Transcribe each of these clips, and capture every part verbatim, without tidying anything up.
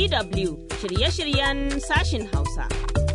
D W shirye-shiryen sashin Hausa.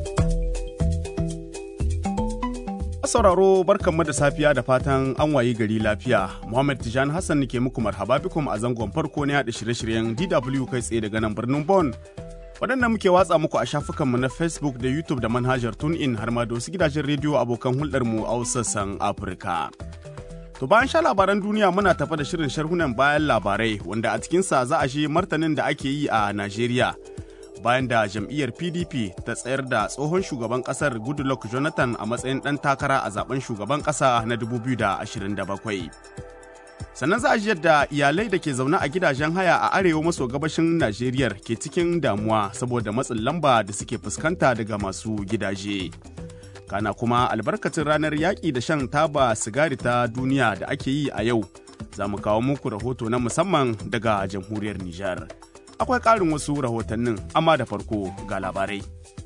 Sauraro barkanmu da safiya da fatan an wayi gari lafiya. Muhammad Tijani Hassan nake muku marhaba bikum a zangon farko na yaɗa shirye-shiryen D W kai tsaye daga nan birnin Bonn. Waɗanda muke watsa muku a shafukanmu na Facebook da YouTube da manhajar TuneIn har ma da wasu gidajen rediyo abokan hulɗarmu a sassan Afirka. To bayan sha labaran duniya muna tafa da shirin sharhunan bayan labarai wanda a cikinsa za a shi martanin da ake yi a Najeriya. Bayan da jam'iyyar P D P ta tsayar da tsohon shugaban kasar Goodluck Jonathan a matsayin ɗan takara a zaben shugaban ƙasa na dubu biyu da ashirin da bakwai. Sannan za a ji yadda iyalai da ke zaune a gidajen haya a arewa maso gabashin Najeriya ke cikin damuwa saboda matsin lamba da suke fuskanta daga masu gidaje. Kana kuma albarkacin ranar yaƙi da shan taba sigari ta duniya da ake yi a yau, za mu kawo muku rahoto na musamman daga jamhuriyar Nijar. Akwai ƙarin wasu rahotannin, amma da farko ga labarai.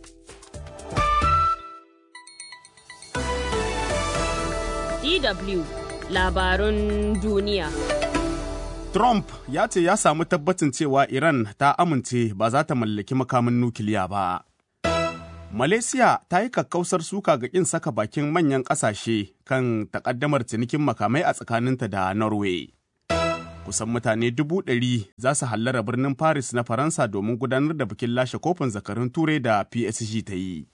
D W labarun duniya. Trump ya ce ya samu tabbacin cewa Iran ta amince ba za ta mallaki makamin nukiliya ba. Malaysia ta yi kakkausar suka ga ƙin saka bakin manyan ƙasashe kan takaddamar cinikin makamai a tsakaninta da Norway. Kusan mutane dubu ɗari za su hallara birnin Paris na Faransa domin gudanar da bikin lashe kofin zakarun Turai da P S G ta yi.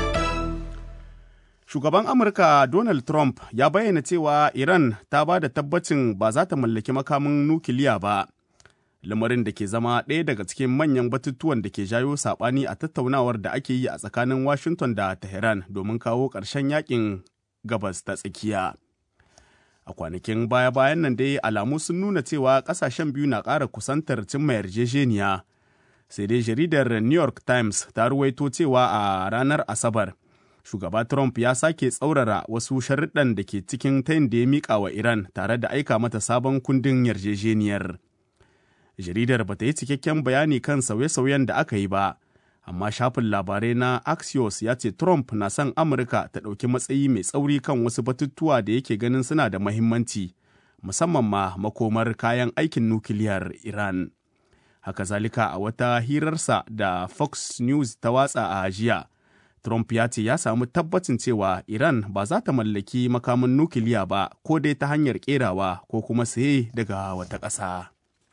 Shugaban Amurka Donald Trump ya bayyana cewa Iran ta ba da tabbacin ba za ta mallaki makamin nukiliya ba, lamarin da ke zama ɗaya daga cikin manyan batutuwan da ke jayo saɓani a tattaunawar da ake yi a tsakanin Washington da Tehran domin kawo ƙarshen yakin gabas ta tsakiya. A kwanakin baya-bayan nan dai alamu sun nuna cewa ƙasashen biyu na ƙara kusantar cimma yarjejeniya, sai dai jaridar New York Times ta ruwaito cewa a ranar Asabar, shugaba Trump ya sake tsaurara wasu sharuɗan da ke cikin tayin da ya miƙa wa Iran tare da aika mata sabon kundin yarjejeniyar. Jaridar ba ta yi cikakken bayani kan sauye-sauyen da aka yi ba, amma shafin labarai na Axios ya ce Trump na son Amurka ta ɗauki matsayi mai tsauri kan wasu batutuwa da yake ganin suna da mahimmanci, musamman ma makomar kayan aikin nukiliyar Iran. Haka zalika a wata hirarsa da Fox News ta watsa a jiya, Trump ya ce ya samu tabbacin cewa Iran ba za ta mallaki makamin nukiliya ba ko dai ta hanyar ƙerawa ko kuma saye daga wata ƙasa.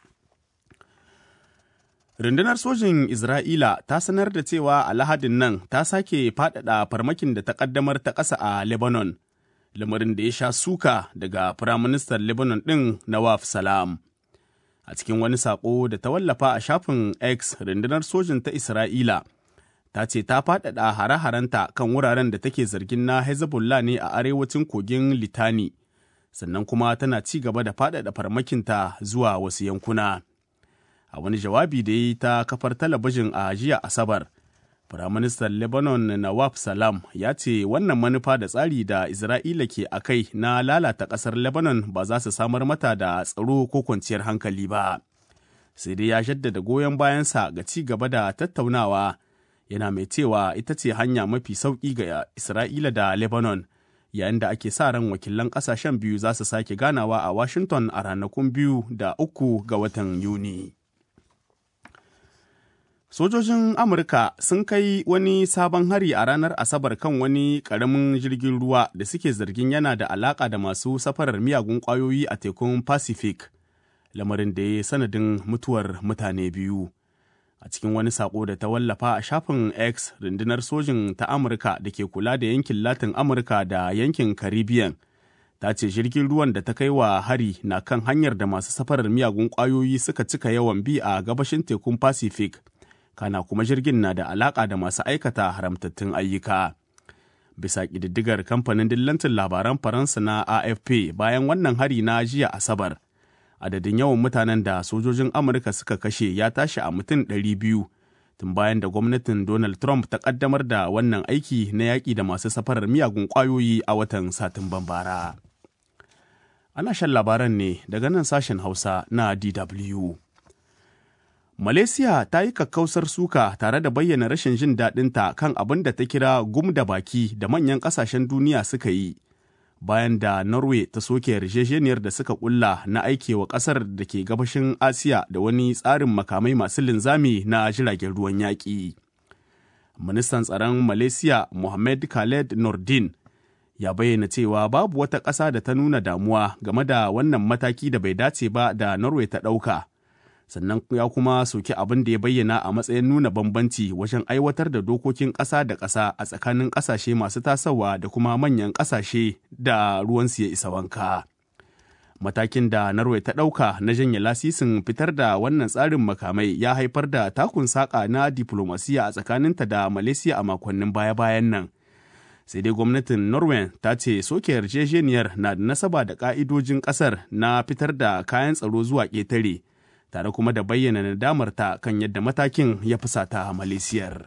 Rundunar sojin Isra'ila ta sanar da cewa a Lahadin nan ta sake faɗaɗa farmakin da ta ƙaddamar ta ƙasa a Lebanon, lamarin da ya sha suka daga Firaministan Lebanon ɗin Nawaf Salam. A cikin wani saƙo da ta wallafa a shafin X, rundunar sojin ta Isra'ila ta ce ta faɗaɗa hare-harenta kan wuraren da take zargin na Hezbollah ne a arewacin kogin Litani, sannan kuma tana ci gaba da faɗaɗa farmakinta zuwa wasu yankuna. A wani jawabi da ya yi ta kafar talabijin a jiya Asabar, Firaministan Lebanon Nawaf Salam ya ce wannan manufa da tsari da Isra'ila ke a kai na lalata ƙasar Lebanon ba za su samar mata da tsaro ko kwanciyar hankali ba. Sai dai ya jaddada goyon bayansa ga ci gaba da tattaunawa, yana mai cewa ita ce hanya mafi sauƙi ga Isra'ila da Lebanon, yayin da ake sa ran wakilan ƙasashen biyu za su sake ganawa a Washington a ranakun biyu da uku ga watan Yuni. Sojojin Amurka sun kai wani sabon hari a ranar Asabar kan wani ƙaramin jirgin ruwa da suke zargin yana da alaƙa da masu safarar miyagun ƙwayoyi a tekun Pacific, lamarin da ya sanadin mutuwar mutane biyu. A cikin wani saƙo da ta wallafa a shafin X, rundunar sojin ta Amurka da ke kula da yankin Latin Amurka da yankin Caribbean, ta ce jirgin ruwan da ta kai wa hari na kan hanyar da masu safarar miyagun ƙwayoyi suka cika yawan bi a gabashin tekun Pacific. Kana kuma jirgin na da alaƙa da masu aikata haramtattun ayyuka. Bisa ƙididdigar kamfanin dillancin labaran Faransa na A F P bayan wannan hari na jiya Asabar, adadin yawan mutanen da sojojin Amurka suka kashe ya tashi a mutum ɗari biyu, tun bayan da gwamnatin Donald Trump ta ƙaddamar da wannan aiki na yaƙi da masu safarar miyagun ƙwayoyi a watan Satumban bara. Ana shan labaran ne daga nan sashen Hausa na D W. Malaysia ta yi kakkausar suka tare da bayyana rashin jin daɗinta kan abin da ta kira gum da baki da manyan ƙasashen duniya suka yi bayan da Norway ta soke yarjejeniyar da suka kulla na aikewa ƙasar da ke gabashin Asiya da wani tsarin makamai masu linzami na jiragen ruwan yaƙi. Ministan tsaron Malaysia Mohammed Khaled Nordin ya bayyana cewa babu wata ƙasa da ta nuna damuwa game da wannan mataki da bai dace ba da Norway ta ɗauka. Sannan ya kuma soki abin da ya bayyana a matsayin nuna bambanci wajen aiwatar da dokokin ƙasa da ƙasa a tsakanin ƙasashe masu tasowa da kuma manyan ƙasashe da ruwansu ya isa wanka. Matakin da Norway ta ɗauka na janye lasisin fitar da wannan tsarin makamai ya haifar da takun saƙa na diflomasiya a tsakaninta da Malaysia a makonnin baya-bayan nan. Sai dai gwamnatin Norway ta ce soke yarjejeniyar na da nasaba da ƙa'idojin ƙasar na fitar da kayan tsaro zuwa ƙetare. Tare kuma da bayyana nadamarta kan yadda matakin ya fusata Malaysiar.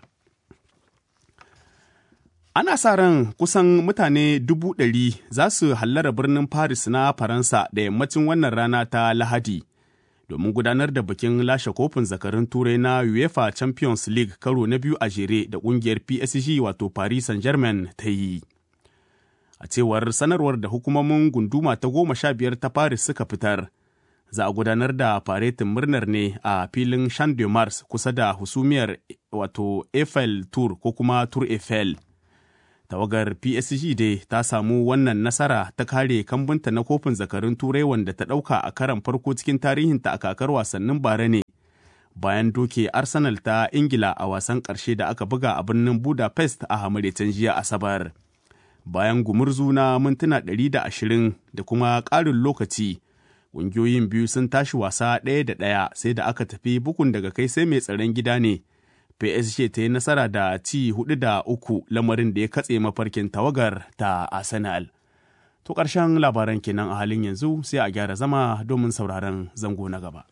Ana sa ran kusan mutane dubu ɗari za su hallara birnin Paris na Faransa da yammacin wannan rana ta Lahadi domin gudanar da bikin lashe kofin zakarun Turai na UEFA Champions League karo na biyu a jere da ƙungiyar P S G wato Paris Saint-Germain ta yi. A cewar sanarwar da hukumomin gunduma ta goma sha biyar ta Paris suka fitar, za a gudanar da faretin murnar ne a filin Champ de Mars kusa da husumiyar wato Eiffel Tour ko kuma Tour Eiffel. Tawagar P S G dai ta samu wannan nasara ta kare kambunta na kofin zakarun Turai wanda ta ɗauka a karan farko cikin tarihinta a kakar wasannin bara ne, bayan doke Arsenal ta Ingila a wasan ƙarshe da aka buga a birnin Budapest a Hamarecen jiya Asabar. Bayan gumurzu na mintuna ɗari da ashirin da kuma ƙarin lokaci, ƙungiyoyin biyu sun tashi wasa ɗaya da ɗaya sai da aka tafi bukun daga kai sai mai tsaron gida ne. P S G ta yi nasara da ci hudu da uku lamarin da ya katse mafarkin tawagar ta Arsenal. To ƙarshen labaran kenan a halin yanzu sai a gyara zama domin sauraron zango na gaba.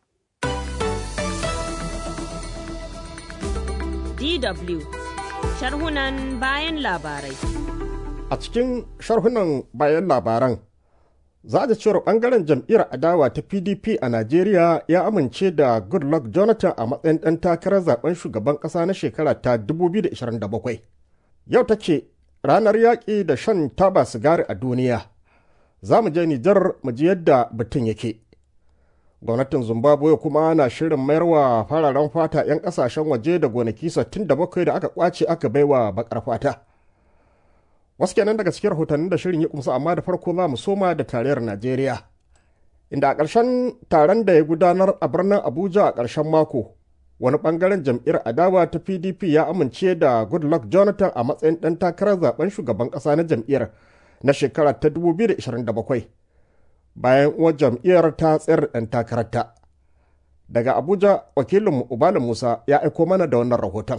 D W sharhunan bayan labarai. A cikin sharhunan bayan labaran, za a cewar ɓangaren jam'iyyar adawa ta P D P a Najeriya ya amince da Goodluck Jonathan a matsayin ɗan takarar zaben shugaban ƙasa na shekara ta dubu biyu da ashirin da bakwai. Yau ta ce ranar yaƙi da shan taba sigari a duniya. Za mu je Nijar mu ji yadda batun yake. Gwamnatin Zimbabwe kuma na shirin mayar wa fararen fata 'yan ƙasashen waje da gonaki sittin da bakwai da aka ƙwace aka baiwa baƙar fata. Wasu kenan daga cikin rahotannin da shirin ya kumsa, amma da farko za mu soma da tarayyar Najeriya. Inda a ƙarshen taron da ya gudanar a birnin Abuja a ƙarshen mako, wani ɓangaren jam'iyyar adawa ta P D P ya amince da Goodluck Jonathan a matsayin ɗan takarar zaben shugaban ƙasa na jam'iyyar na shekara ta dubu biyu da ashirin da bakwai, bayan uwar jam'iyyar ta tsayar da ɗan takararta. Daga Abuja, wakilinmu Ubala Musa ya aiko mana da wannan rahoton.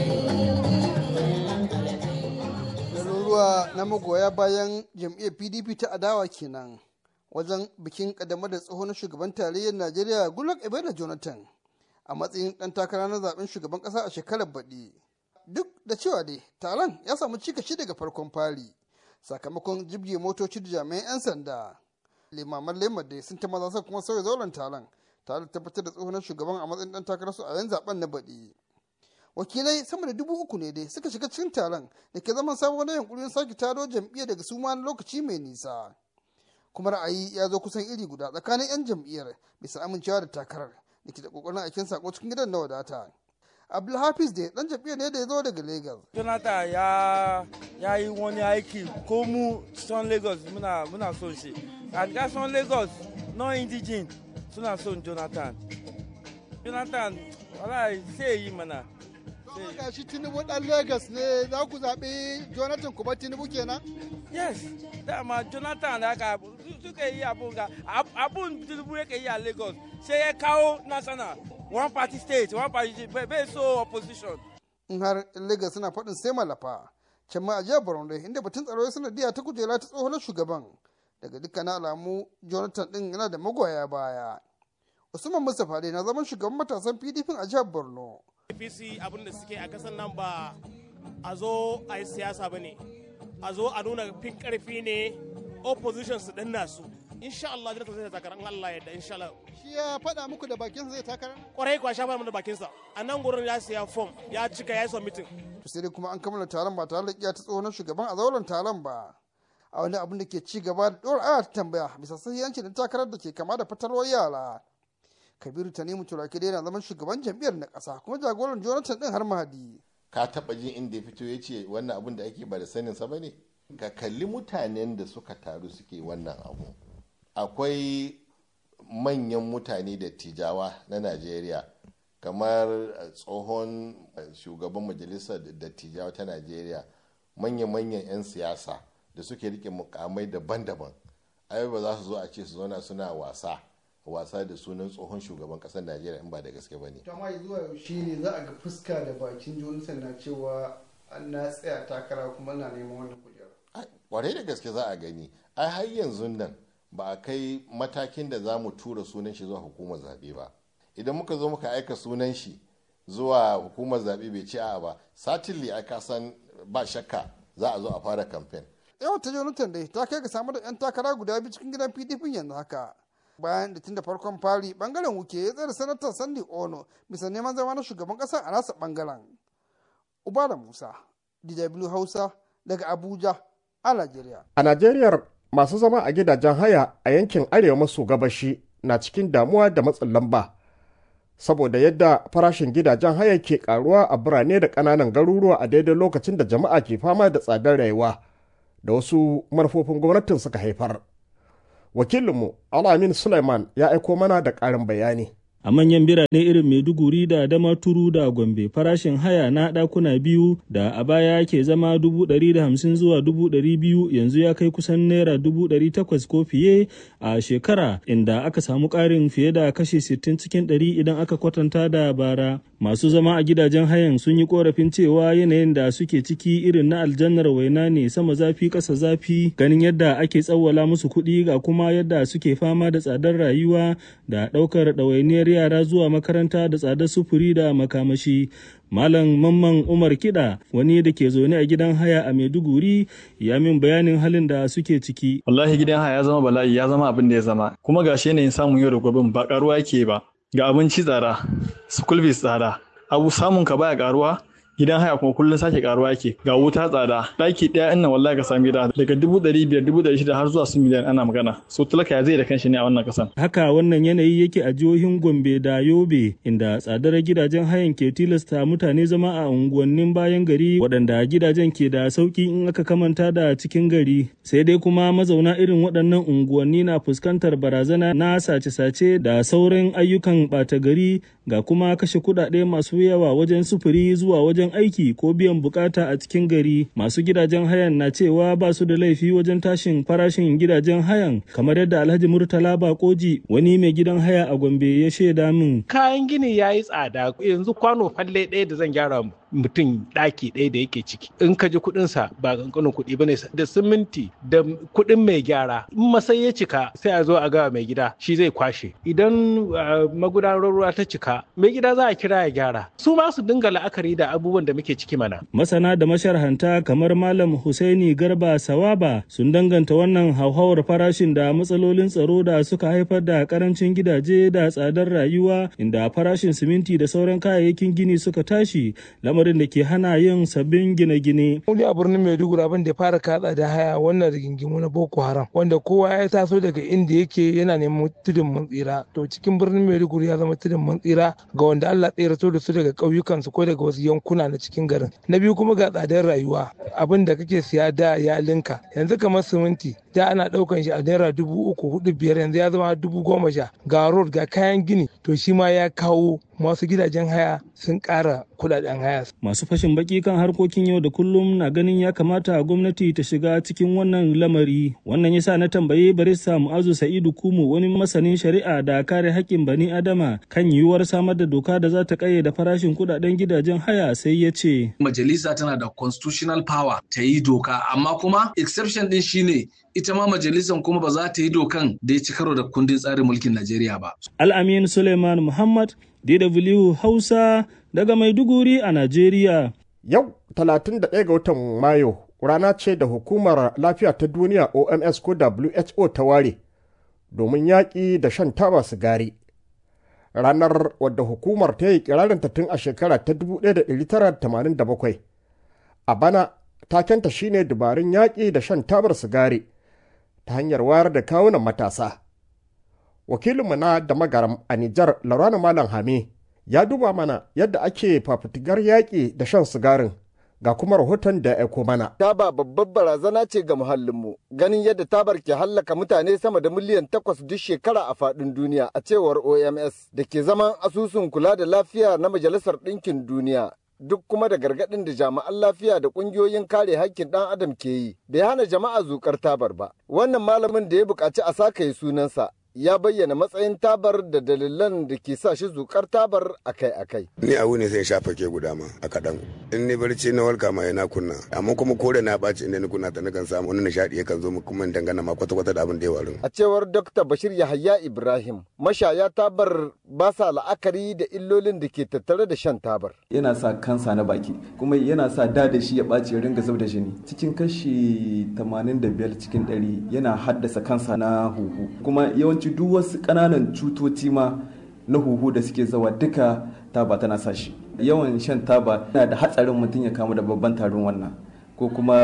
Na magoya bayan jam'iyyar P D P ta adawa kenan wajen bikin kadamar da tsohon shugaban tarayyar Najeriya Goodluck Ebele Jonathan a matsayin dan takara na zaben shugaban kasa a shekarar baɗi. Duk da cewa dai taron ya samu cikashi daga farkon fari sakamakon jibge motoci da jami'an 'yan sanda. Limaman lemar dai sun ta maza kuma sauya zauren taron tare da tabbatar da tsohon shugaban a matsayin dan takararsu a yan zaben na baɗi. Wakilai sama da dubu uku ne dai suka shiga cikin taron da ke zaman sabon yankurin sake taro jam'iyyar daga suma na lokaci mai nisa. Kuma ra'ayi ya zo kusan iri guda tsakanin 'yan jam'iyyar bisa amincewa da takarar da ke da kokarin aikin sako cikin gidan na wadata. Abdulhafiz da dan jam'iyyar ne da ya zo daga Lagos. Jonathan ya ya yi wani aiki ko mu son Lagos muna muna son shi. A ga son Lagos non indigene suna son Jonathan. Jonathan wala sai yi mana. Ga shi Tinubu dan Lagos ne, za ku zaɓi Jonathan kuma Tinubu kenan? Yes, dama Jonathan da aka suka yi abun ga abun Tinubu yake yi a Lagos sai ya kawo national one party state one party bai so opposition. In har Lagos suna faɗin sai malafa, can ma a jihar Borno inda batun tsaro ya sanadiya ta kujera ta tsohon shugaban. Daga dukkanin alamu Jonathan din yana da magoya baya. Usman Mustapha dai na zaman shugaban matasan P D P a jihar Borno. A P C abin da suke a kasan nan ba a zo a yi siyasa ba ne, a zo a nuna fin karfi ne opposition su danna su. Insha Allah Jonathan zai takara in Allah yadda insha Allah. Shi ya faɗa muku da bakinsa zai takara? Kwarai kwa shafa da bakinsa. A nan gurin ya siya form ya cika ya yi submitting. To sai dai kuma an kammala taron ba tare da iya ta tsohon shugaban a zauren taron ba. a wani abin da ke ci gaba da ɗora aya ta tambaya bisa sahihanci da takarar da ke kama da fatarwar yara. Kabiru Tanimu Turaki dai na zaman shugaban jam'iyyar na ƙasa kuma jagoran Jonathan ɗin har Mahadi. Ka taɓa jin inda ya fito ya ce wannan abin da ake ba da saninsa ba ne? Ka kalli mutanen da suka taru suke wannan abu. Akwai manyan mutane da tijawa na Najeriya kamar tsohon shugaban majalisar dattijawa ta Najeriya, manya-manyan 'yan siyasa da suke rike mukamai daban-daban. Ai ba za su zo a ce su zauna suna wasa wasa da sunan tsohon shugaban kasar Najeriya in ba da gaske ba ne. Amma zuwa yaushe ne za a ga fuska da bakin Jonathan na cewa an na tsaya takara kuma na neman wannan kujera. Kwarai da gaske za a gani. Ai har yanzu nan ba a kai matakin da za mu tura sunan shi zuwa hukumar zaɓe ba. Idan muka zo muka aika sunan shi zuwa hukumar zaɓe bai ci a'a ba, satinli a kasan ba shakka za a zo a fara kamfen. Yau ta Jonathan dai ta kai ga samar da 'yan takara guda biyu cikin gidan P D P yanzu haka. Bayan da tun da farkon fari bangaren wuke ya tsere sanatar Sunday Ono bisa neman zama na shugaban kasa a nasa bangaren. Ubala Musa, D W Hausa daga Abuja a Najeriya. A Najeriya masu zama a gidajen haya a yankin arewa maso gabashi na cikin damuwa da matsin lamba saboda yadda farashin gidajen haya ke karuwa a birane da ƙananan garuruwa a daidai lokacin da jama'a ke fama da tsadar rayuwa da wasu manufofin gwamnatin suka haifar. Wakilinmu Alamin Suleiman ya aiko mana da ƙarin bayani. A manyan birane irin Maiduguri da Damaturu da Gombe farashin haya na ɗakuna biyu da a baya ke zama dubu ɗari da hamsin zuwa dubu ɗari biyu yanzu ya kai kusan naira dubu ɗari takwas ko fiye a shekara, inda aka samu ƙarin fiye da kashi sittin cikin ɗari idan aka kwatanta da bara. Masu zama a gidajen hayan sun yi korafin cewa yanayin da suke ciki irin na aljannar waina ne, sama zafi ƙasa zafi, ganin yadda ake tsawwala musu kuɗi ga kuma yadda suke fama da tsadar rayuwa da ɗaukar ɗawainiyar yara zuwa makaranta da tsadar sufuri da makamashi. Malam Mamman Umar Kiɗa, wani da ke zaune a gidan haya a Maiduguri, ya min bayanin halin da suke ciki. Wallahi gidan haya ya zama bala'i, ya zama abin da ya zama. Kuma gashi yanayin samun yau da gobe ba karuwa yake ba. Ga abinci tsada, school fees tsada, abu samun ka baya karuwa, gidan haya kuma kullum sake karuwa yake, ga wuta tsada, ɗaki ɗaya innan wallahi ka sami gida daga dubu ɗari biyar dubu ɗari shida har zuwa su miliyan ana magana, so talaka ya zai da kanshi ne a wannan kasan. Haka wannan yanayi yake a jihohin Gombe da Yobe, inda tsadar gidajen hayan ke tilasta mutane zama a unguwannin bayan gari waɗanda gidajen ke da sauki in aka kamanta da cikin gari. Sai dai kuma mazauna irin waɗannan unguwanni na fuskantar barazana na sace-sace da sauran ayyukan ɓata gari, ga kuma kashe kuɗaɗe masu yawa wajen sufuri zuwa wajen aiki ko biyan bukata a cikin gari. Masu gidajen hayan na cewa ba su da laifi wajen tashin farashin gidajen hayan, kamar yadda Alhaji Murtala Bakoji, wani mai gidan haya a Gombe, ya shaida min. Kayan gini ya yi tsada, yanzu kwano falle ɗaya da zan gyara mutum ɗaki ɗaya da yake ciki, in ka ji kuɗinsa ba ƙanƙanin kuɗi ba ne, da siminti da kuɗin mai gyara, in masai ya cika sai a zo a ga mai gida shi zai kwashe. Idan magudanar ruwa ta cika mai gida za a kira ya gyara. Su ma su dinga la'akari da abubuwan da muke ciki mana. Masana da masharhanta kamar Malam Husaini Garba Sawaba sun danganta wannan hauhawar farashin da matsalolin tsaro da suka haifar da karancin gidaje da tsadar rayuwa, inda farashin siminti da sauran kayayyakin gini suka tashi, lamarin da ke hana yin sabbin gine-gine. Wani a birnin Maiduguri abin da ya fara katsa da haya wannan rigingimu na Boko Haram, wanda kowa ya taso daga inda yake yana neman tudun mun tsira. To cikin birnin Maiduguri ya zama tudun mun tsira ga wanda Allah ya rato da su daga ƙauyukansu ko daga wasu yankuna na cikin garin. Na biyu kuma ga tsadar rayuwa, abin da kake siya da ya linka. Yanzu kamar siminti da ana ɗaukan shi a naira dubu uku hudu biyar, yanzu ya zama dubu goma sha. Ga road ga kayan gini, to shi ma ya kawo masu gidajen haya sun ƙara kudaden haya. Masu fashin baki kan harkokin yau da kullum na ganin ya kamata gwamnati ta shiga cikin wannan lamari. Wannan yasa na tambayi barista Mu'azu Sa'idu Kumu, wani masanin shari'a da kare haƙƙin bani Adama, kan yiwuwar samar da doka da za ta ƙayyade farashin kudaden gidajen haya, sai ya ce. Majalisa tana da constitutional power ta yi doka, amma kuma exception din shine ita ma majalisar kuma ba za ta yi dokan da ya ci karo da kundin tsarin mulkin Najeriya ba. Al-Amin Suleiman Muhammad, D W Hausa daga Maiduguri a Najeriya. Yau talatin da ɗaya ga watan Mayu rana ce da Hukumar Lafiya ta Duniya O M S ko W H O ta ware domin yaƙi da shan taba sigari. Ranar wadda hukumar ta yi kirarinta tun a shekara ta dubu ɗaya da ɗari tara da tamanin da bakwai. A bana takenta shine dabarun yaƙi da shan tabar sigari ta hanyar wayar da kawunan matasa. Wakilinmu na da magaram a Nijar Laurana Malam Hami ya duba mana yadda ake fafutukar yaƙi da shan sigarin ga kuma rahoton da ya aiko mana. Taba babbar barazana ce ga muhallinmu, ganin yadda tabar ke hallaka mutane sama da miliyan takwas duk shekara a faɗin duniya a cewar O M S da ke zaman asusun kula da lafiya na Majalisar Ɗinkin Duniya. Duk kuma da gargaɗin da jami'an lafiya da ƙungiyoyin kare haƙƙin ɗan adam ke yi, bai hana jama'a zuƙar tabar ba. Wannan malamin da ya buƙaci a sakaye sunansa ya bayyana matsayin tabar da dalilan da ke sa shi zukar tabar akai-akai. Ni a wuni sai shafa ke guda ma a kaɗan. In ni barci na walka ma yana kunna. Amma kuma kore na ɓaci inda ni kunna ta nakan samu wani nishaɗi yakan zo kuma in dangana ma kwata-kwata da abin da ya waru. A cewar Dokta Bashir Yahaya Ibrahim, mashaya tabar ba sa la'akari da illolin da ke tattare da shan tabar. Yana sa kansa na baki, kuma yana sa da da shi ya ɓaci ya ringa zub da jini. Cikin kashi tamanin da biyar cikin ɗari yana haddasa kansa na huhu. Kuma yawanci duk wasu ƙananan cutoci ma na huhu da suke zawa duka taba tana sa shi. Yawan shan taba yana da hatsarin mutum ya kamu da babban tarin wannan, ko kuma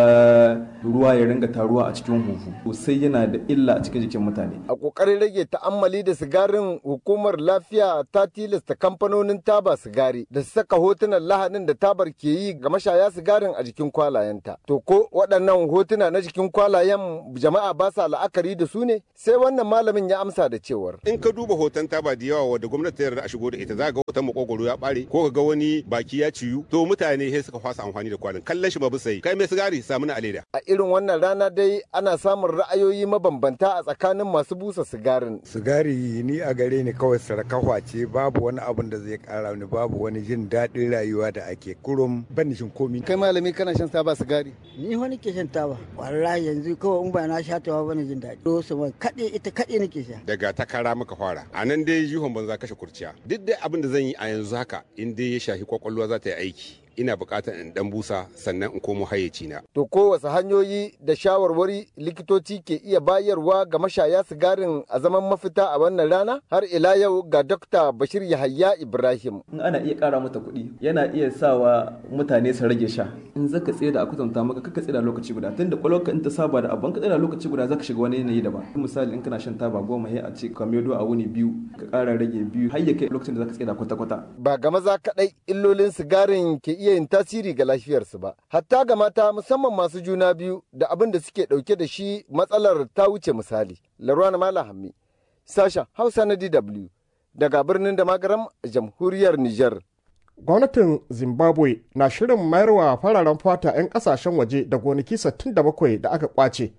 ruwa ya ringa taruwa a cikin huhu, sai yana da illa a cikin jikin mutane. A ƙoƙarin rage ta'ammali da sigarin, hukumar lafiya ta tilasta kamfanonin taba sigari da su saka hotunan lahanin da tabar ke yi ga mashaya sigarin a jikin kwalayenta. To ko waɗannan hotuna na jikin kwalayen jama'a ba sa la'akari da su ne? Sai wannan malamin ya amsa da cewar. In ka duba hoton taba da yawa wadda gwamnati ta yarda a shigo da ita, za ga hoton makogoro ya bare ko ka ga wani baki ya ciyu, to mutane sai suka fasa amfani da kwalin, kallon shi ba bisa yi. Kai mai sigari samu na aleda. A irin wannan rana dai ana samun ra'ayoyi mabambanta a tsakanin masu busa sigarin. Sigari ni a gare ni kawai sarakawa ce, babu wani abun da zai kara ni, babu wani jin daɗin rayuwa da ake kurum ban shin komi. Kai malami kana shan taba sigari? Ni wani ke shan taba. Wallahi yanzu kawai in ba na sha tawa bane jin daɗi. To sama kaɗe ita kaɗe nake sha. Daga takara muka fara. A nan dai jihon banza kashe kurciya. Duk dai abin da zan yi a yanzu haka in dai ya shafi kwakwalwa za ta yi aiki. Ina bukatar in dan busa sannan in komo hayyaci na. To kowace hanyoyi da shawarwari likitoci ke iya bayarwa ga mashaya sigarin a zaman mafita a wannan rana? Har ila yau ga Dokta Bashir Yahaya Ibrahim. In ana iya ƙara mata kuɗi, yana iya sawa mutane su rage sha. In zaka tsaye da akutanta maka kaka tsaye da lokaci guda, tunda kwalwarka in ta saba da abban ka tsaye da lokaci guda zaka shiga wani yanayi daban. Misali in kana shan taba goma sai a ce ka medo a wuni biyu, ka ƙara rage biyu har ya kai lokacin da zaka tsaye da kwata-kwata. Ba ga maza kaɗai illolin sigarin ke iya yin tasiri ga lafiyarsu ba, hatta ga mata musamman masu juna biyu da abin da suke ɗauke da shi matsalar ta wuce misali. Larwana Malam Hammi, sashen Hausa na D W daga birnin da magaram jamhuriyar Nijar. Gwamnatin Zimbabwe na shirin mayarwa fararen fata 'yan kasashen waje da gonaki sittin da bakwai da aka kwace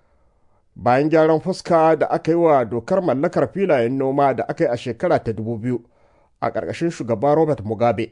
bayan gyaran fuska da aka yi wa dokar mallakar filayen noma da aka yi a shekara ta dubu biyu a ƙarƙashin shugaba Robert Mugabe.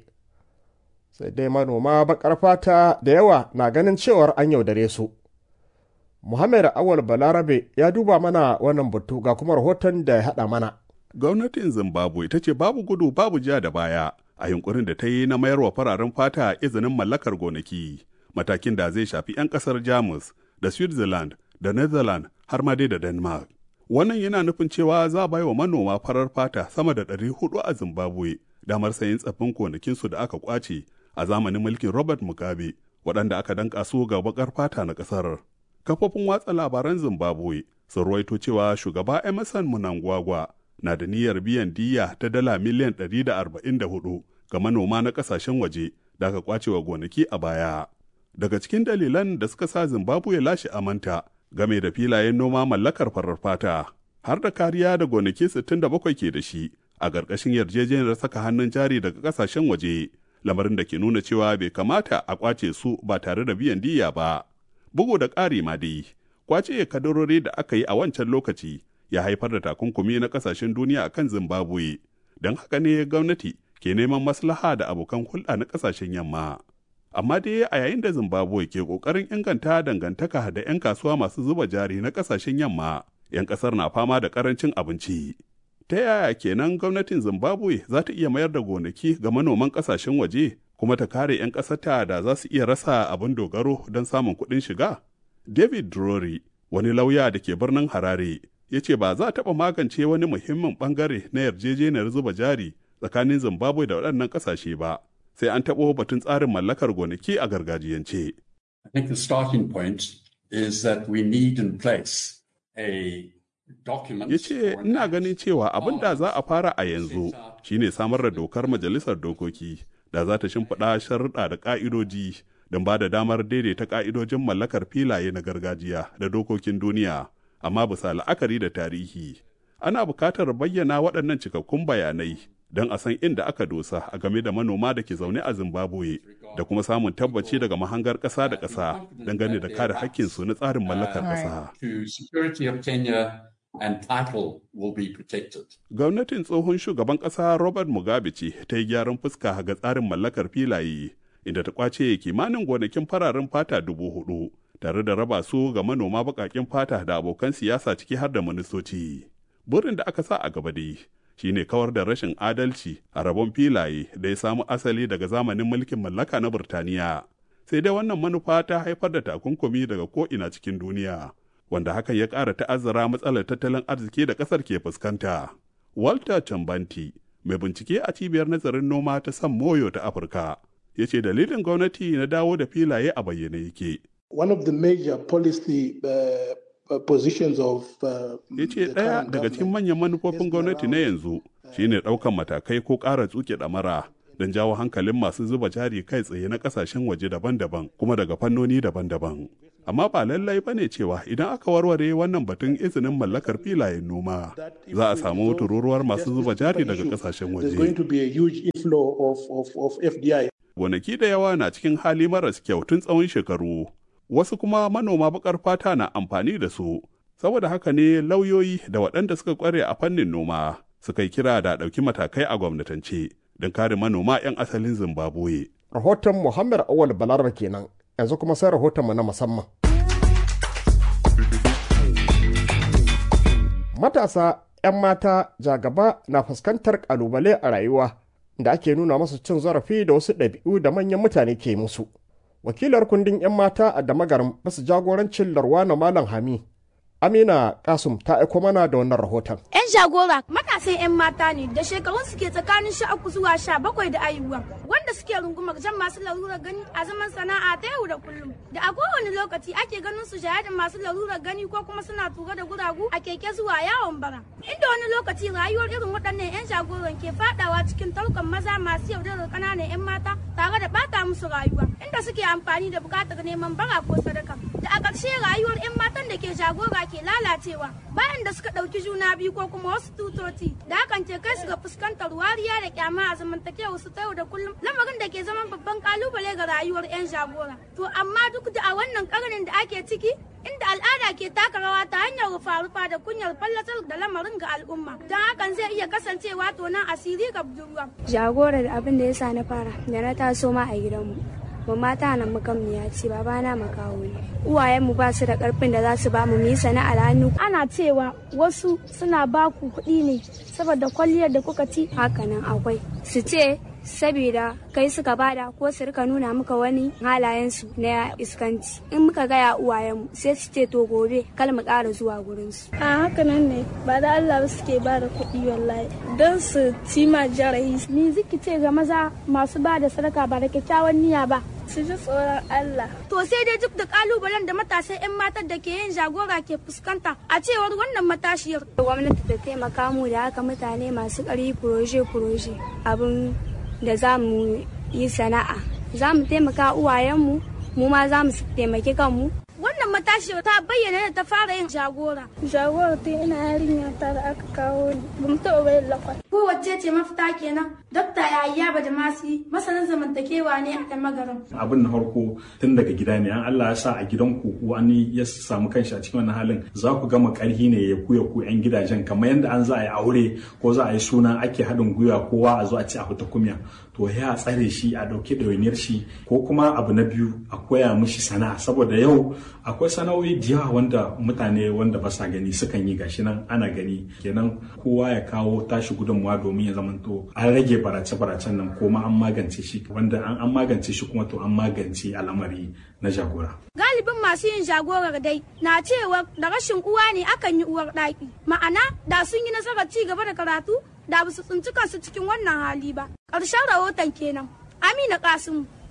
Sai dai manoma baƙar fata da yawa na ganin cewar an yaudare su. Muhammad Awal Balarabe ya duba mana wannan batu ga kuma rahoton da ya haɗa mana. Gwamnatin Zimbabwe ta ce babu gudu babu ja da baya a yunkurin da ta yi na mayarwa fararen fata izinin mallakar gonaki, matakin da zai shafi 'yan ƙasar Jamus da Switzerland da Netherlands har ma dai da Denmark. Wannan yana nufin cewa za a bai wa manoma farar fata sama da ɗari hudu a Zimbabwe damar sayin tsaffin gonakinsu da aka kwace a zamanin mulkin Robert Mugabe, waɗanda aka danka su ga bakar fata na ƙasar. Kafofin watsa labaran Zimbabwe sun ruwaito cewa shugaba Emerson Mnangagwa na da niyyar biyan diyya ta dala miliyan ɗari da arba'in da hudu ga manoma na ƙasashen waje da aka kwace wa gonaki a baya. Daga cikin dalilan da suka sa Zimbabwe lashe amanta game da filayen noma mallakar farar fata, har da kariya da gonaki sittin da bakwai ke da shi a ƙarƙashin yarjejeniyar saka hannun jari daga ƙasashen waje, lamarin da ke nuna cewa bai kamata a kwace su ba tare da biyan diyya ba. Bugu da ƙari ma dai, kwace kadarori da aka yi a wancan lokaci ya haifar da takunkumi na ƙasashen duniya a kan Zimbabwe, don haka ne gwamnati ke neman maslaha da abokan hulɗa na ƙasashen yamma. Amma dai a yayin da Zimbabwe ke ƙoƙarin inganta dangantaka da 'yan kasuwa masu zuba jari na ƙasashen yamma, 'yan ƙasar na fama da ƙarancin abinci. Ta yaya kenan gwamnatin Zimbabwe za ta iya mayar da gonaki ga manoman ƙasashen waje kuma ta kare 'yan ƙasarta da za su iya rasa abin dogaro don samun kuɗin shiga? David Drury, wani lauya da ke birnin Harare, ya ce ba za a taɓa magance wani muhimmin ɓangare na yarjejeniyar zuba jari tsakanin Zimbabwe da waɗannan ƙasashe ba, sai an taɓo batun tsarin mallakar gonaki a gargajiyance. I think the starting point is that we need in place a ya ce ina ganin cewa abin da za a fara a yanzu shine samar da dokar majalisar dokoki da za ta shimfiɗa sharuɗa da ƙa'idoji don ba da damar daidaita ƙa'idojin mallakar filaye na gargajiya da dokokin duniya, amma bisa la'akari da tarihi ana buƙatar bayyana waɗannan cikakkun bayanai don a san inda aka dosa a game da manoma da ke zaune a Zimbabwe da kuma samun tabbaci daga mahangar ƙasa da ƙasa dangane da kare hakkinsu na tsarin mallakar ƙasa. And title will be protected. Gwamnatin tsohon shugaban ƙasa Robert Mugabe ce ta yi gyaran fuska ga tsarin mallakar filaye, inda ta kwace kimanin gonakin fararen fata dubu hudu, tare da raba su ga manoma baƙaƙen fata da abokan siyasa ciki har da ministoci. Burin da aka sa a gaba dai shine kawar da rashin adalci a rabon filaye da ya samu asali daga zamanin mulkin mallaka na Burtaniya. Sai dai wannan manufa ta haifar da takunkumi daga ko'ina cikin duniya, wanda hakan ya ƙara ta'azzara matsalar tattalin arziki da ƙasar ke fuskanta. Walter Chambanti, mai bincike a cibiyar nazarin noma ta San Moyo ta Afirka, ya ce dalilin gwamnati na dawo da filaye a bayyane yake. One of the major policy uh, positions of uh, ya ce ɗaya daga cikin manyan manufofin gwamnati na yanzu shine ɗaukan matakai ko ƙara tsuke ɗamara don jawo hankalin masu zuba jari kai tsaye na ƙasashen waje daban-daban kuma daga fannoni daban-daban. Amma ba lallai ba ne cewa idan aka warware wannan batun izinin mallakar filayen noma za a samu tururuwar masu zuba jari daga kasashen waje. Gonaki da yawa na cikin hali maras kyau tun tsawon shekaru, wasu kuma manoma bakar fata na amfani da su, saboda haka ne lauyoyi da waɗanda suka kware a fannin noma suka yi kira da ɗauki matakai a gwamnatance don kare manoma 'yan asalin Zimbabwe. Rahoton Muhammad Awal Balarba kenan. Yanzu kuma sai rahotonmu na musamman. Matasa 'yan mata jagaba na fuskantar kalubale a rayuwa da ake nuna masu cin zarafi da wasu ɗabi'u da manyan mutane ke musu. Wakilar kundin 'yan mata a Damagaram basu jagorancin Larwana Malam Hami, Amina Kasum ta aiko mana da wannan rahoton. 'Yan jagora matasan 'yan mata ne da shekarun suke tsakanin sha uku zuwa sha bakwai da ayuwa, wanda suke rungumar jan masu larurar gani a zaman sana'a ta yau da kullum. Da a kowane lokaci ake ganin su shaye da masu larurar gani ko kuma suna tura da guragu a keke zuwa yawon bara. Inda wani lokaci rayuwar irin waɗannan 'yan jagoran ke fadawa cikin tarkon maza masu yaudarar ƙananan 'yan mata tare da bata musu rayuwa, inda suke amfani da buƙatar neman bara ko sadaka. Da a ƙarshe rayuwar 'yan matan da ke jagora ke lalacewa bayan da suka ɗauki juna biyu ko kuma wasu tutoti, da hakan ke kai su ga fuskantar wariya da kyama a zamantakewar su ta yau da kullum, lamarin da ke zaman babban kalubale ga rayuwar 'yan jagora. To amma duk da a wannan karnin da ake ciki, inda al'ada ke taka rawa ta hanyar rufa-rufa da kunyar fallatar da lamarin ga al'umma, don hakan zai iya kasancewa tonan asiri ga budurwa. Jagora da abin da ya sa na fara da na taso ma a gidanmu, mamma ta nan makamniya ce, babana makaho ne, uwayenmu ba su da karfin da za su ba mu yi sana'ar hannu. Ana cewa wasu suna ba ku kuɗi ne saboda kwalliyar da kuka ci. Hakanan akwai su ce saboda kai suka bada ko su rika nuna muka wani halayensu na iskanci. In muka gaya uwayenmu sai su ce to gobe kal mu ƙara zuwa gurinsu. A hakanan ne ba da Allah ba suke ba da kuɗi wallahi don su ci ma jarahi. Ni ziki ce ga maza masu ba da sadaka ba da kyakkyawan niyya ba, su ji tsoron Allah. To sai dai duk da kalubalen da matasan 'yan matan da ke yin jagora ke fuskanta, a cewar wannan matashiyar. Gwamnati ta taimaka mu da haka mutane masu ƙarfi furoje-furoje abin da za mu yi sana'a, za mu taimaka uwayenmu, mu ma za mu taimaki kanmu. Wannan matashiyar ta bayyana da ta fara yin jagora. Jagora ta ina yarinya ta da aka kawo ni, ba mu taɓa bayan lakwai. Kowace ce mafita kenan? Dokta Yahaya Badamasi, masanin zamantakewa ne a Damagaram. Abin na farko tun daga gida ne, an Allah ya sa a gidanku wani ya samu kanshi a cikin wannan halin, za ku gama karhi ne ya ku ya ku 'yan gidajen, kamar yadda an za a yi aure ko za a yi suna ake haɗin gwiwa kowa a zo a ci a fita kumya. To ya tsare shi a ɗauki ɗawainiyar shi, ko kuma abu na biyu a koya mishi sana'a, saboda yau akwai sana'o'i da yawa wanda mutane wanda ba sa gani sukan yi, gashi nan ana gani. Kenan kowa ya kawo tashi gudunmawa domin ya zamanto an rage barace-baracen nan, ko ma an magance shi, wanda an magance shi kuma to an magance al'amari na jagora. Galibin masu yin jagorar dai na cewa da rashin uwa ne akan yi uwar ɗaki, ma'ana da sun yi nasarar ci gaba da karatu da ba su tsinci kansu cikin wannan hali ba. Ƙarshen rahoton kenan. Amina Kasimu,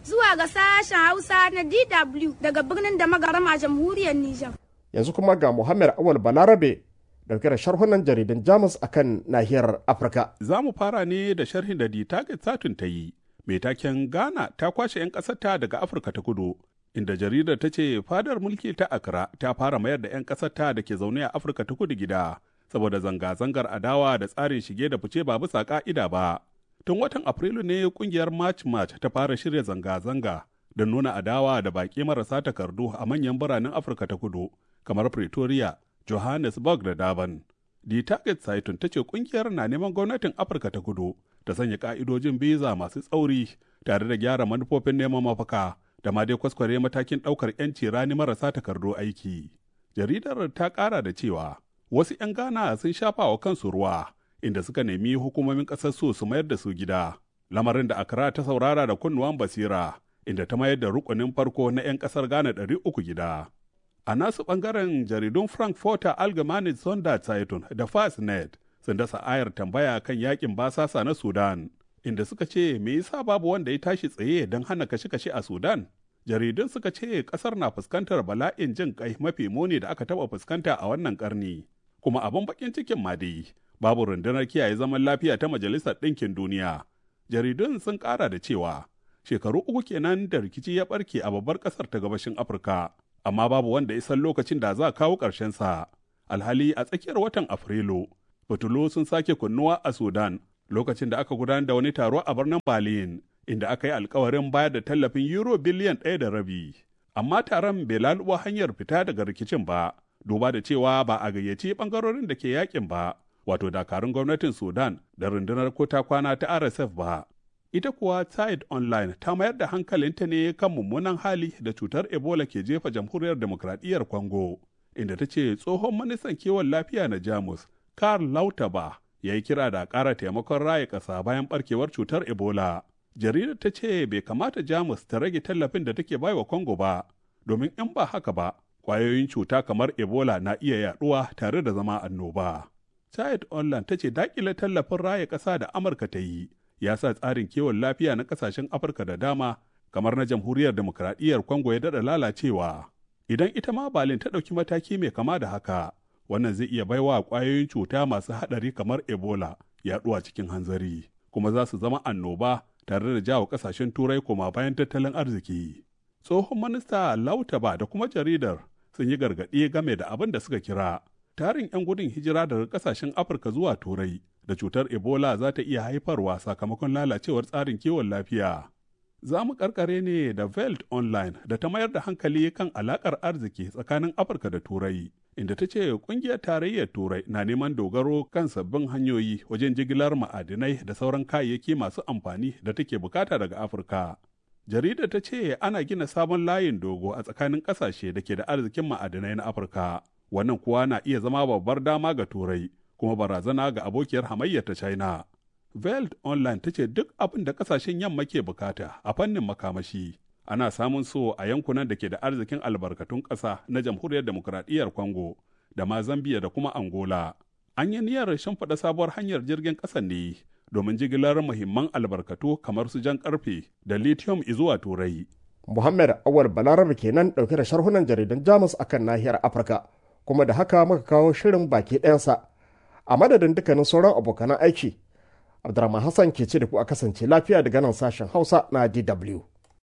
zuwa ga sashen Hausa na D W daga birnin da magaram a jamhuriyar Nijar. Yanzu kuma ga Muhammad Awal Balarabe dauke da sharhunan jaridan Jamus akan nahiyar Afirka. Za mu fara ne da sharhin da Die Tageszeitung ta yi. Mai taken Ghana ta kwashe 'yan ƙasarta daga Afirka ta kudu, inda jaridar ta ce fadar mulki ta Accra ta fara mayar da 'yan ƙasarta da ke zaune a Afirka ta kudu gida, saboda zanga-zangar adawa da tsarin shige da fice ba bisa ƙa'ida ba. Tun watan Afrilu ne kungiyar March March ta fara shirya zanga-zanga don nuna adawa da baƙi marasa takardu a manyan biranen Afirka ta kudu, kamar Pretoria, Johannesburg da Durban. Die Tageszeitung ta ce kungiyar na neman gwamnatin Afirka ta kudu ta sanya ka'idojin biza masu tsauri tare da gyara manufofin neman mafaka da ma dai kwaskware matakin ɗaukar 'yanci rani marasa takardu aiki. Jaridar ta ƙara da cewa wasu 'yan Ghana sun shafa wa kansu ruwa inda suka nemi hukumomin ƙasar su su mayar da su gida. Lamarin da Accra ta saurara da kunnuwan basira inda ta mayar da rukunin farko na 'yan ƙasar Ghana ɗari uku gida. A nasu ɓangaren jaridun Frankfurter Allgemeine Sonderzeitung da Fastnet sun dasa ayar tambaya kan yakin basasa na Sudan, inda suka ce me yasa babu wanda ya tashi tsaye don hana kashe-kashe a Sudan. Jaridun suka ce ƙasar na fuskantar bala'in jin kai mafi muni da aka taɓa fuskanta a wannan ƙarni, kuma abin bakin cikin ma dai babu rundunar kiyaye zaman lafiya ta Majalisar Ɗinkin Duniya. Jaridun sun ƙara da cewa shekaru uku kenan da rikici ya ɓarke a babbar ƙasar ta gabashin Afirka, amma babu wanda ya san lokacin da za a kawo sa. Alhali a tsakiyar watan Afrilu, fitilu sun sake kunnuwa a Sudan lokacin da aka gudanar da wani taro a birnin Berlin, inda aka yi alkawarin bayar da tallafin euro biliyan ɗaya da rabi. Amma taron bai lalubo hanyar fita daga rikicin ba, duba da cewa ba a gayyaci ɓangarorin da ke yakin ba, wato dakarun gwamnatin Sudan da rundunar kota kwana ta R S F ba. Ita kuwa Tide Online ta mayar da hankalinta ne kan mummunan hali da cutar Ebola ke jefa jamhuriyar demokradiyyar Congo, inda ta ce tsohon ministan kiwon lafiya na Jamus, Karl Lauterbach, ya yi kira da ƙara taimakon raya ƙasa bayan ɓarkewar cutar Ebola. Jaridar ta ce bai kamata Jamus ta rage tallafin da take baiwa Congo ba, domin in ba haka ba, ƙwayoyin cuta kamar Ebola na iya yaɗuwa tare da zama annoba. Tide Online ta ce daƙile tallafin raya ƙasa da Amurka ta yi, ya sa tsarin kiwon lafiya na kasashen Afirka da dama kamar na jamhuriyar demokradiyyar Congo ya daɗa lalacewa. Idan ita ma Berlin ta ɗauki mataki mai kama da haka, wannan zai iya baiwa ƙwayoyin cuta masu haɗari kamar Ebola yaɗuwa cikin hanzari, kuma za su zama annoba tare da jawo ƙasashen Turai koma bayan tattalin arziki. Tsohon minista Lauterbach da kuma jaridar sun yi gargaɗi game da abin da suka kira tarin 'yan gudun hijira daga ƙasashen Afirka zuwa Turai da cutar Ebola za ta iya haifarwa sakamakon lalacewar tsarin kiwon lafiya. Za mu karkare ne da Welt Online da ta mayar da hankali kan alakar arziki tsakanin Afirka da Turai, inda ta ce kungiyar tarayyar Turai na neman dogaro kan sabbin hanyoyi wajen jigilar ma'adinai da sauran kayayyaki masu amfani da take bukata daga Afirka. Jaridar ta ce ana gina sabon layin dogo a tsakanin ƙasashe da ke da arzikin ma'adinai na Afirka. Wannan kuwa na iya zama babbar dama ga Turai, kuma barazana ga abokiyar hamayyar ta China. Welt Online ta ce duk abin da kasashen yamma ke bukata a fannin makamashi ana samun so a yankunan da ke da arzikin albarkatun ƙasa na jamhuriyar demokuraɗiyyar Congo da ma Zambia da kuma Angola. An yi niyyar shimfiɗa sabuwar hanyar jirgin ƙasa ne domin jigilar muhimman albarkatu kamar su jan ƙarfe da lithium zuwa Turai. Muhammad Awal Balarabe kenan ɗauke da sharhunan jaridan Jamus akan nahiyar Afirka, kuma da haka muka kawo shirin baki ɗayansa. A madadin dukkanin sauran abokanan aiki, Abdurrahman Hassan ke ce da ku a kasance lafiya daga nan sashen Hausa na D W.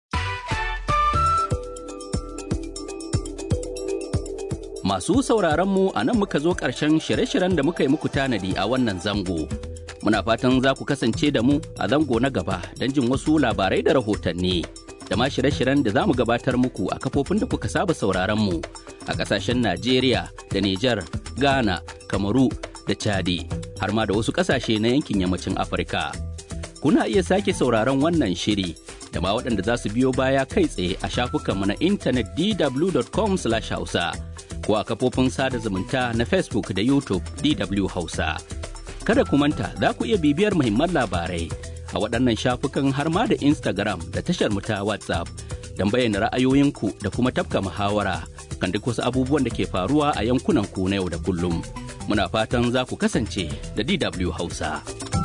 Masu sauraronmu a nan muka zo ƙarshen shirye-shiryen da muka yi muku tanadi a wannan zango. Muna fatan za ku kasance da mu a zango na gaba don jin wasu labarai da rahotanni. Da ma shirye-shiryen da za mu gabatar muku a kafofin da kuka saba sauraronmu a ƙasashen Najeriya da Nijar, Ghana, Kamaru da Chadi, har ma da wasu ƙasashe na yankin yammacin Afirka. Kuna iya sake sauraron wannan shiri da ma waɗanda za su biyo baya kai tsaye a shafukanmu na intanet d w dot com slash hausa ko a kafofin sada zumunta na Facebook da YouTube D W Hausa. Kada ku manta za ku iya bibiyar muhimman labarai a waɗannan shafukan har ma da Instagram da tashar mu ta WhatsApp don bayyana ra'ayoyinku da kuma tafka muhawara kan duk wasu abubuwan da ke faruwa a yankunan ku na yau da kullum. Muna fatan za ku kasance da D W Hausa.